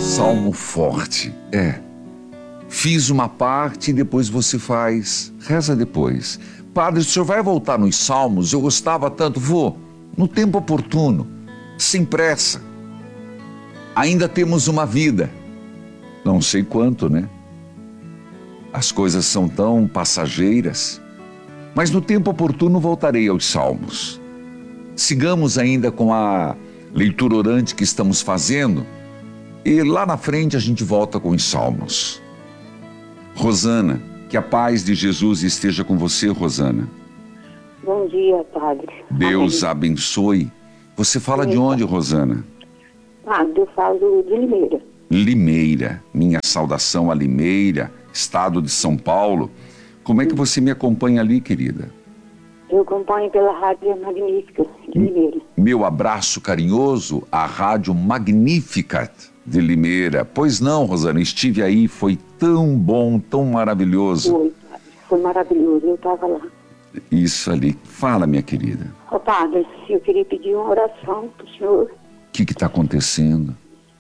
salmo forte. Fiz uma parte e depois você faz. Reza depois. Padre, o senhor vai voltar nos salmos? Eu gostava tanto. Vou, no tempo oportuno, sem pressa. Ainda temos uma vida. Não sei quanto, né? As coisas são tão passageiras. Mas no tempo oportuno voltarei aos salmos. Sigamos ainda com a leitura orante que estamos fazendo. E lá na frente a gente volta com os salmos. Rosana, que a paz de Jesus esteja com você, Rosana. Bom dia, padre. Deus abençoe. Você fala de onde, Rosana? Padre, eu falo de Limeira. Limeira. Minha saudação a Limeira, estado de São Paulo. Como é que você me acompanha ali, querida? Eu acompanho pela Rádio Magnífica de Limeira. Meu abraço carinhoso à Rádio Magnífica de Limeira. Pois não, Rosana, estive aí, foi tão bom, tão maravilhoso. Foi, padre, foi maravilhoso, eu estava lá. Isso ali. Fala, minha querida. Ô, padre, eu queria pedir uma oração para o senhor. O que está acontecendo?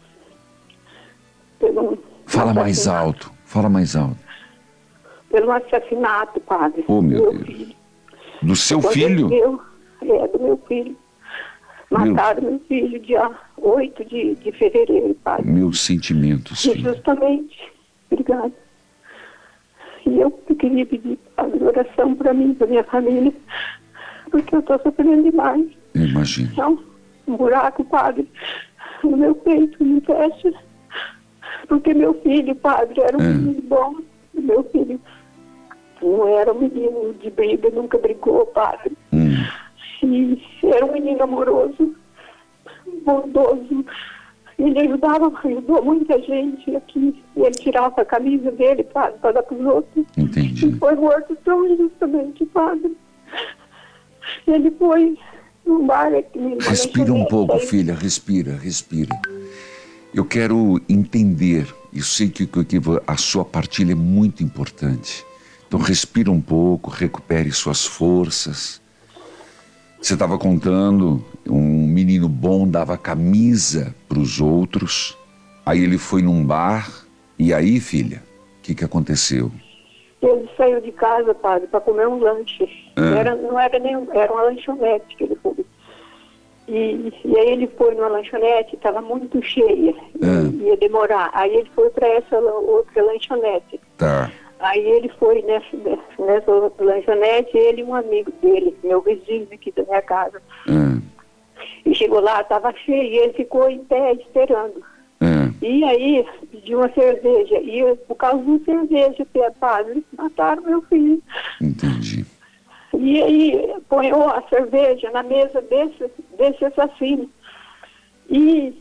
Fala mais alto, fala mais alto. Pelo assassinato, padre. Oh, meu Deus. Filho. Do seu filho? Do meu filho. Mataram meu filho dia 8 de fevereiro, padre. Meus sentimentos, filho. Justamente. Obrigada. E eu queria pedir, padre, oração para mim, para minha família, porque eu estou sofrendo demais. Eu imagino. Então, um buraco, padre, no meu peito, não fecha. Porque meu filho, padre, era um menino bom. Meu filho não era um menino de briga, nunca brigou, padre. E era um menino amoroso, bondoso. Ele ajudou muita gente aqui. Ele tirava a camisa dele, padre, para dar para os outros. Entendi. E foi morto tão injustamente, padre. Ele foi num bar aqui. Respira um pouco, filha, respira. Eu quero entender, eu sei que a sua partilha é muito importante. Então respira um pouco, recupere suas forças. Você estava contando, um menino bom dava camisa para os outros, aí ele foi num bar, e aí, filha, o que aconteceu? Ele saiu de casa, padre, para comer um lanche. Era uma lanchonete que ele foi. E aí ele foi numa lanchonete, estava muito cheia, ia demorar. Aí ele foi para essa outra lanchonete. Tá. Aí ele foi nessa outra lanchonete, ele e um amigo dele, meu vizinho aqui da minha casa. E chegou lá, estava cheio, e ele ficou em pé esperando. E aí pediu uma cerveja, e por causa de uma cerveja, padre, mataram meu filho. Entendi. E aí ponhou a cerveja na mesa desse assassino. E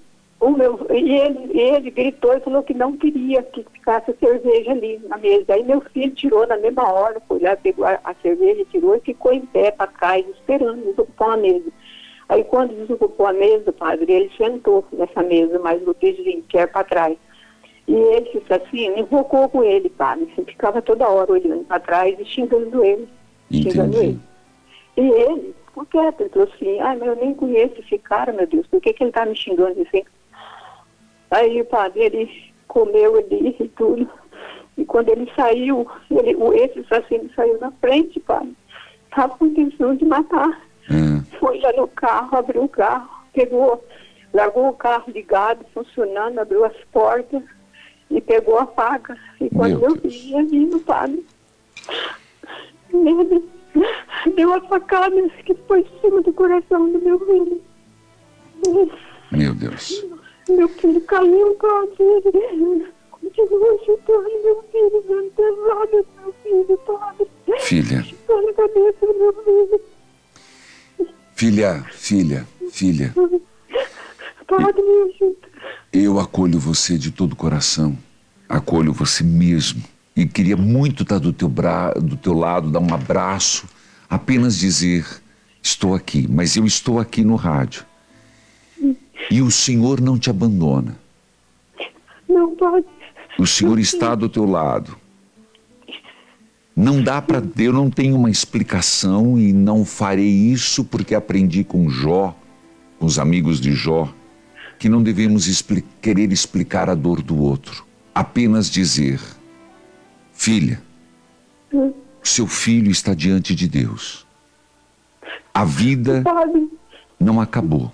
ele gritou e falou que não queria que ficasse a cerveja ali na mesa. Aí meu filho tirou na mesma hora, foi lá, pegou a cerveja, tirou e ficou em pé para trás, esperando desocupar a mesa. Aí quando desocupou a mesa, padre, ele sentou nessa mesa, mais o vizinho, que era para trás. E esse assassino invocou com ele, padre. Ficava toda hora olhando para trás e xingando ele. Entendi. E ele, por que? Ele falou assim, mas eu nem conheço esse cara, meu Deus, por que ele tá me xingando assim? Aí o padre, ele comeu ali e tudo. E quando ele saiu, esse assassino saiu na frente, padre. Estava com intenção de matar. Foi lá no carro, abriu o carro, largou o carro ligado, funcionando, abriu as portas e pegou a faca. E quando eu vi, ia vindo, padre. Ele deu a facada que foi em cima do coração do meu filho. Meu Deus. Meu filho caiu, padre. Continua chutando meu filho, dando pesado meu filho, padre. Filha. Chutando a cabeça do meu filho. Filha. Padre, me ajuda. Eu acolho você de todo o coração. Acolho você mesmo. E queria muito estar do teu lado, dar um abraço, apenas dizer, estou aqui, mas eu estou aqui no rádio. E o Senhor não te abandona. Não, padre. O Senhor está do teu lado. Não dá para... Eu não tenho uma explicação e não farei isso porque aprendi com Jó, com os amigos de Jó. que não devemos querer explicar a dor do outro. Apenas dizer: filha, seu filho está diante de Deus. A vida não acabou.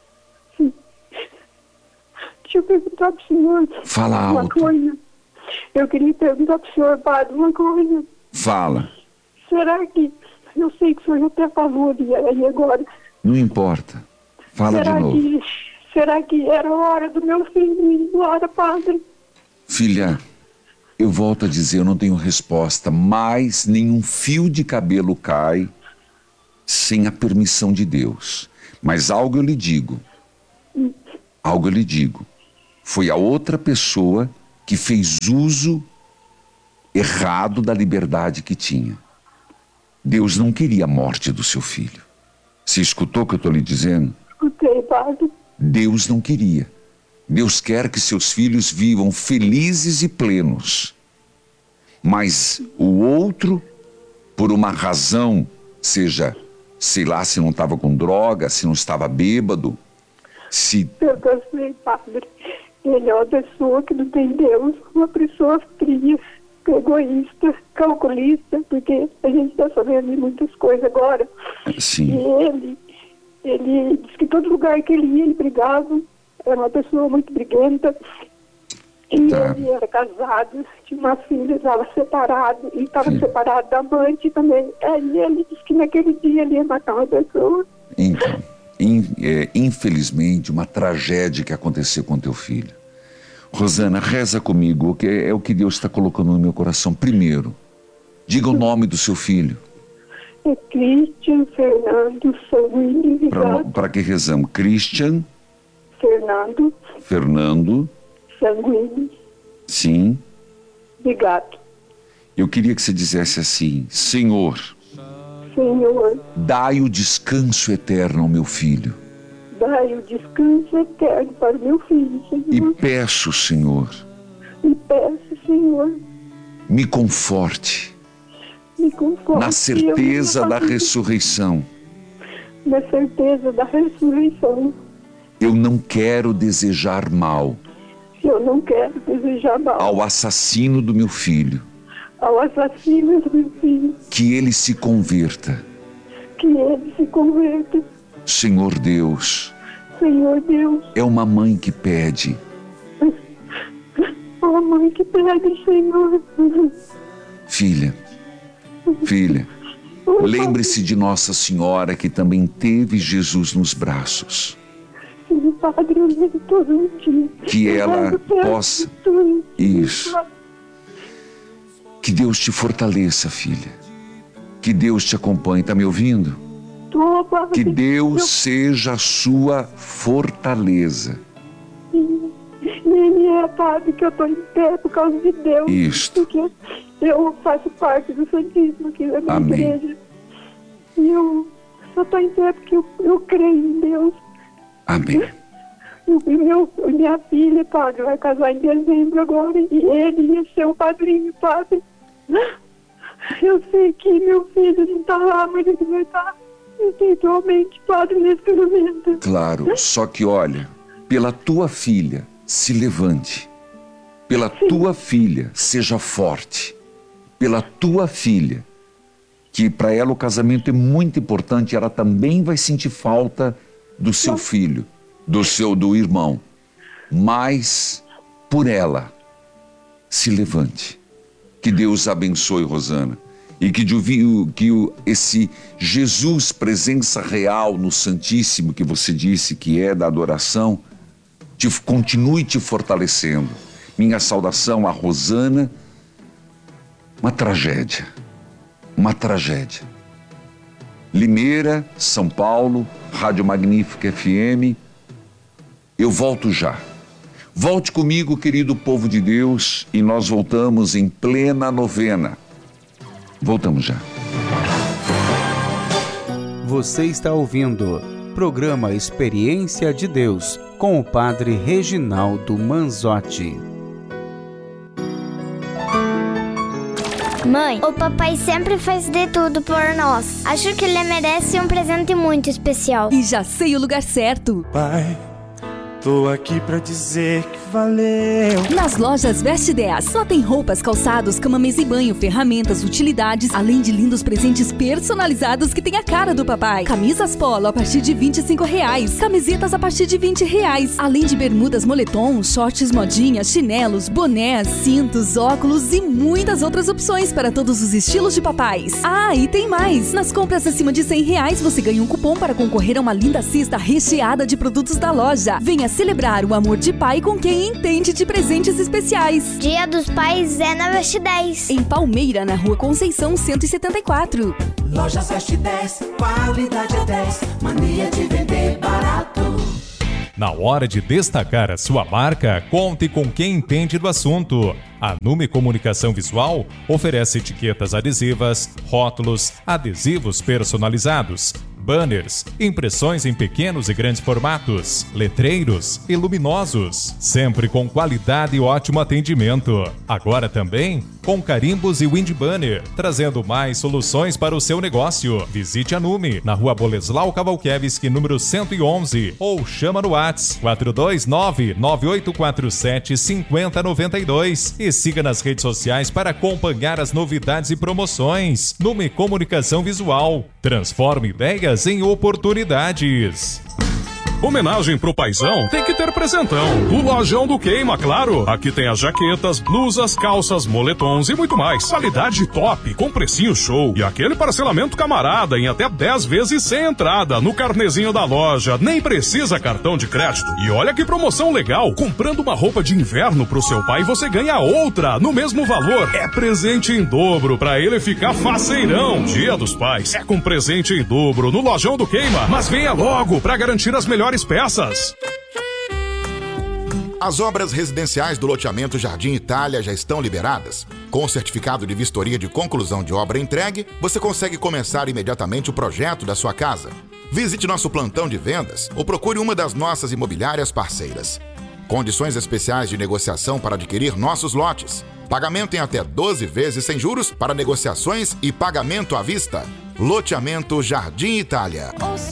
Deixa eu perguntar para o senhor Fala uma alto. coisa. Eu queria perguntar para o senhor, padre, uma coisa. Fala. Será que... Eu sei que o senhor já até falou aí agora. Não importa. Fala de novo. Será que era hora do meu filho ir embora, padre? Filha, eu volto a dizer, eu não tenho resposta, mas nenhum fio de cabelo cai sem a permissão de Deus. Mas algo eu lhe digo. Foi a outra pessoa que fez uso errado da liberdade que tinha. Deus não queria a morte do seu filho. Você escutou o que eu estou lhe dizendo? Escutei, padre. Deus não queria. Deus quer que seus filhos vivam felizes e plenos. Mas o outro, por uma razão, seja, sei lá, se não estava com droga, se não estava bêbado, se... Eu sei, padre. Ele é uma pessoa que não tem Deus, uma pessoa fria, egoísta, calculista, porque a gente está sabendo de muitas coisas agora. Sim. E ele disse que todo lugar que ele ia, ele brigava. Era uma pessoa muito briguenta. E Tá. ele era casado, tinha uma filha, estava separado, e estava separado da amante também. E ele disse que naquele dia ele ia matar uma pessoa. Então, infelizmente, uma tragédia que aconteceu com teu filho. Rosana, reza comigo, que é o que Deus está colocando no meu coração. Primeiro, diga o nome do seu filho. É Christian Fernando Sanguini Vigato. Para que rezamos? Christian Fernando Sanguini sim. Vigato. Eu queria que você dissesse assim: Senhor, dai o descanso eterno ao meu filho. Dai o descanso eterno para o meu filho, Senhor. E peço, Senhor, me conforte na certeza da ressurreição. Na certeza da ressurreição. Eu não quero desejar mal ao assassino do meu filho. Que ele se converta. Senhor Deus, é uma mãe que pede. Uma mãe que pede, Senhor. Filha, lembre-se de Nossa Senhora, que também teve Jesus nos braços. Sim, Padre, eu lembro todo dia. Que ela possa... Isso. Que Deus te fortaleça, filha. Que Deus te acompanhe. Está me ouvindo? Que Deus seja a sua fortaleza. Ele é, Padre, que eu estou em pé por causa de Deus. Isso. Porque eu faço parte do Santíssimo aqui da minha igreja. E eu só estou em pé porque eu creio em Deus. Amém. E minha filha, Padre, vai casar em dezembro agora. E ele ia ser o padrinho, Padre. Eu sei que meu filho não está lá, mas ele vai estar espiritualmente, Padre, nesse momento. Claro, só que olha, pela tua filha, se levante. Pela tua filha, seja forte. Pela tua filha, que para ela o casamento é muito importante, ela também vai sentir falta do seu filho, do irmão. Mas, por ela, se levante. Que Deus abençoe, Rosana. E que esse Jesus, presença real no Santíssimo, que você disse que é da adoração, continue te fortalecendo. Minha saudação a Rosana. Uma tragédia. Limeira, São Paulo, Rádio Magnífica FM. Eu volto já. Volte comigo, querido povo de Deus, e nós voltamos em plena novena. Voltamos já. Você está ouvindo programa Experiência de Deus com o Padre Reginaldo Manzotti. Mãe, o papai sempre faz de tudo por nós. Acho que ele merece um presente muito especial. E já sei o lugar certo. Pai, Tô aqui pra dizer que valeu. Nas lojas Veste 10, só tem roupas, calçados, cama, mesa e banho, ferramentas, utilidades, além de lindos presentes personalizados que tem a cara do papai. Camisas polo a partir de R$25, camisetas a partir de R$20, além de bermudas, moletom, shorts modinha, chinelos, bonés, cintos, óculos e muitas outras opções para todos os estilos de papais. Ah, e tem mais! Nas compras acima de R$100, você ganha um cupom para concorrer a uma linda cesta recheada de produtos da loja. Venha celebrar o amor de pai com quem entende de presentes especiais. Dia dos Pais é na Veste 10. Em Palmeira, na Rua Conceição 174. Lojas Veste 10, qualidade é 10, mania de vender barato. Na hora de destacar a sua marca, conte com quem entende do assunto. A Nume Comunicação Visual oferece etiquetas adesivas, rótulos, adesivos personalizados, banners, impressões em pequenos e grandes formatos, letreiros e luminosos, sempre com qualidade e ótimo atendimento. Agora também com carimbos e wind banner, trazendo mais soluções para o seu negócio. Visite a Nume, na Rua Boleslau Kawalkiewicz, número 111, ou chama no WhatsApp 429-9847-5092 e siga nas redes sociais para acompanhar as novidades e promoções. Nume Comunicação Visual, transforma ideias em oportunidades. Homenagem pro paizão tem que ter presentão. Do Lojão do Queima, claro. Aqui tem as jaquetas, blusas, calças, moletons e muito mais. Qualidade top, com precinho show. E aquele parcelamento camarada em até 10 vezes sem entrada no carnezinho da loja. Nem precisa cartão de crédito. E olha que promoção legal. Comprando uma roupa de inverno pro seu pai, você ganha outra no mesmo valor. É presente em dobro pra ele ficar faceirão. Dia dos Pais é com presente em dobro no Lojão do Queima. Mas venha logo pra garantir as melhores peças. As obras residenciais do loteamento Jardim Itália já estão liberadas. Com o certificado de vistoria de conclusão de obra entregue, você consegue começar imediatamente o projeto da sua casa. Visite nosso plantão de vendas ou procure uma das nossas imobiliárias parceiras. Condições especiais de negociação para adquirir nossos lotes. Pagamento em até 12 vezes sem juros para negociações e pagamento à vista. Loteamento Jardim Itália.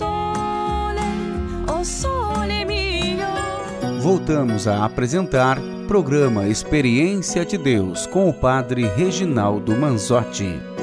Voltamos a apresentar programa Experiência de Deus com o Padre Reginaldo Manzotti.